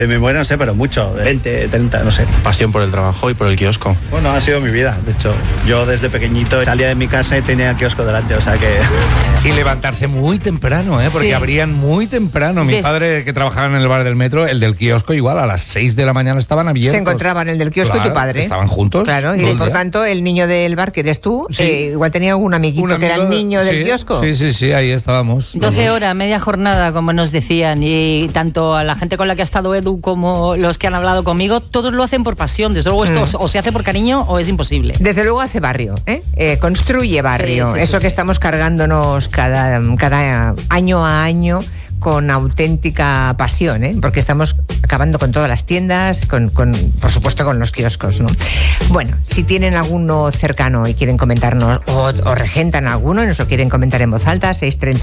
De memoria no sé, pero mucho, 20, 30, no sé. Pasión por el trabajo y por el kiosco. Bueno, ha sido mi vida. De hecho, yo desde pequeñito salía de mi casa y tenía el kiosco delante, o sea que... Y levantarse muy temprano, porque Sí. abrían muy temprano. Mi padre, que trabajaba en el bar del metro, el del kiosco, igual a las 6 de la mañana estaban abiertos. Se encontraban el del kiosco y tu padre. Estaban juntos. Claro, y por tanto, el niño del bar, que eres tú, Sí. igual tenía un amiguito que era el niño del kiosco. Sí, ahí estábamos. 12 horas, media jornada, como nos decían, y tanto a la gente con la que ha estado Edu como los que han hablado conmigo, todos lo hacen por pasión. Desde luego esto o se hace por cariño o es imposible. Desde luego hace barrio, construye barrio. Sí, Eso que estamos cargándonos cada año a año con auténtica pasión, porque estamos acabando con todas las tiendas, por supuesto con los kioscos, ¿no? Bueno, si tienen alguno cercano y quieren comentarnos, o regentan alguno y nos lo quieren comentar en voz alta,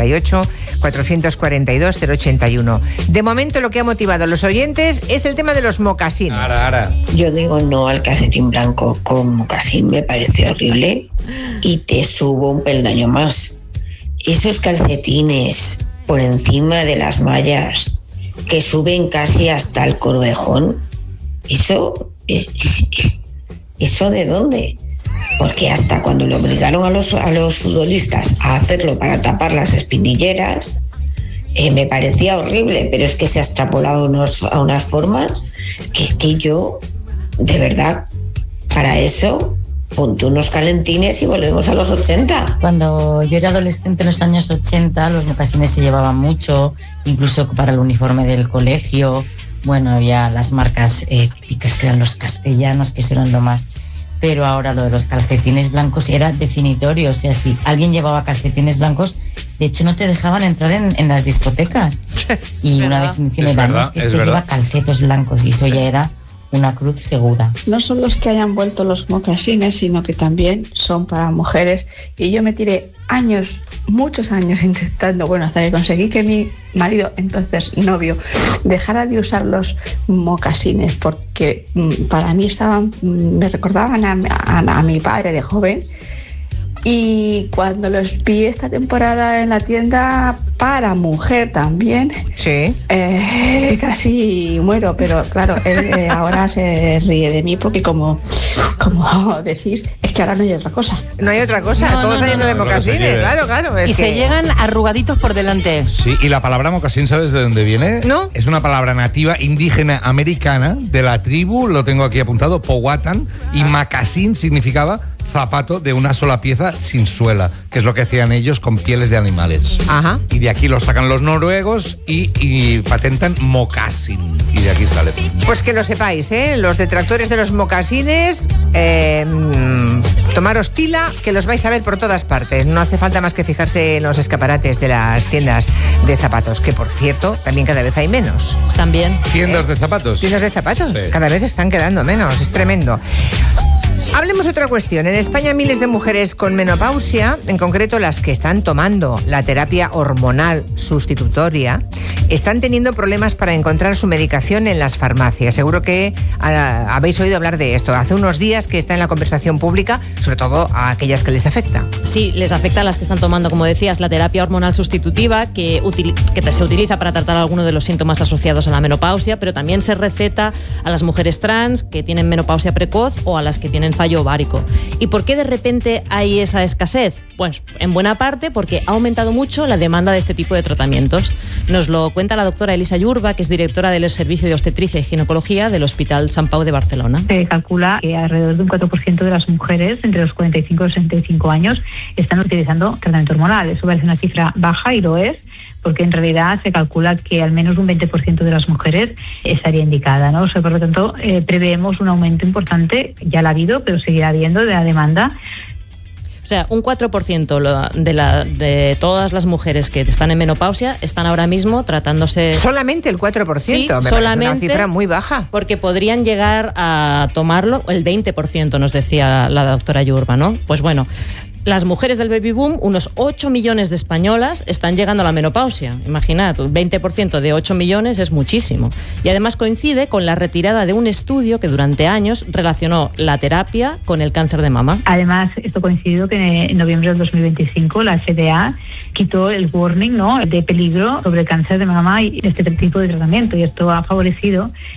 638-442-081. De momento lo que ha motivado a los oyentes es el tema de los mocasines. Yo digo no al calcetín blanco con mocasín, me parece horrible. Y te subo un peldaño más. Esos calcetines por encima de las mallas que suben casi hasta el corvejón, ¿eso de dónde? Porque hasta cuando le obligaron a los futbolistas a hacerlo para tapar las espinilleras, me parecía horrible, pero es que se ha extrapolado a unas formas que es que yo, de verdad, para eso... Ponte unos calentines y volvemos a los 80. Cuando yo era adolescente en los años 80, los mocasines se llevaban mucho, incluso para el uniforme del colegio. Bueno, había las marcas típicas que eran los castellanos, que eso eran lo más. Pero ahora lo de los calcetines blancos era definitorio. O sea, si alguien llevaba calcetines blancos, de hecho no te dejaban entrar en las discotecas. Y una definición era, no, es que esto lleva calcetos blancos, y eso ya era una cruz segura. No son los que hayan vuelto los mocasines, sino que también son para mujeres. Y yo me tiré muchos años intentando, hasta que conseguí que mi marido, entonces novio, dejara de usar los mocasines, porque para mí me recordaban a mi padre de joven. Y cuando los vi esta temporada en la tienda para mujer también, sí, casi muero, pero claro, él ahora se ríe de mí porque como decís, es que ahora no hay otra cosa. No hay otra cosa, todos hay de mocasines, claro. Y se llegan arrugaditos por delante. Sí, y la palabra mocasín, ¿sabes de dónde viene? ¿No? Es una palabra nativa indígena americana de la tribu, lo tengo aquí apuntado, Powhatan, y macasín significaba zapato de una sola pieza sin suela, que es lo que hacían ellos con pieles de animales. Ajá. Y de aquí lo sacan los noruegos y patentan mocasín. Y de aquí sale. Pues que lo sepáis, los detractores de los mocasines, tomaros tila, que los vais a ver por todas partes. No hace falta más que fijarse en los escaparates de las tiendas de zapatos, que por cierto, también cada vez hay menos. También. ¿Tiendas de zapatos? Tiendas de zapatos, sí. Cada vez están quedando menos, es tremendo. Hablemos de otra cuestión. En España, miles de mujeres con menopausia, en concreto las que están tomando la terapia hormonal sustitutoria, están teniendo problemas para encontrar su medicación en las farmacias. Seguro que habéis oído hablar de esto. Hace unos días que está en la conversación pública, sobre todo a aquellas que les afecta. Sí, les afecta a las que están tomando, como decías, la terapia hormonal sustitutiva, que se utiliza para tratar algunos de los síntomas asociados a la menopausia, pero también se receta a las mujeres trans que tienen menopausia precoz o a las que tienen fallo ovárico. ¿Y por qué de repente hay esa escasez? Pues en buena parte porque ha aumentado mucho la demanda de este tipo de tratamientos. Nos lo cuenta la doctora Elisa Yurba, que es directora del Servicio de Obstetricia y Ginecología del Hospital Sant Pau de Barcelona. Se calcula que alrededor de un 4% de las mujeres entre los 45 y los 65 años están utilizando tratamiento hormonal. Eso parece una cifra baja y lo es, porque en realidad se calcula que al menos un 20% de las mujeres estaría indicada, ¿no? O sea, por lo tanto, preveemos un aumento importante, ya la ha habido, pero seguirá habiendo, de la demanda. O sea, un 4% de todas las mujeres que están en menopausia están ahora mismo tratándose... ¿Solamente el 4%? Sí, me solamente, parece una cifra muy baja. Porque podrían llegar a tomarlo el 20%, nos decía la doctora Yurba, ¿no? Pues bueno, las mujeres del baby boom, unos 8 millones de españolas están llegando a la menopausia. Imaginad, un 20% de 8 millones es muchísimo. Y además coincide con la retirada de un estudio que durante años relacionó la terapia con el cáncer de mama. Además, esto coincidió que en noviembre del 2025 la FDA quitó el warning, ¿no?, de peligro sobre el cáncer de mama y este tipo de tratamiento, y esto ha favorecido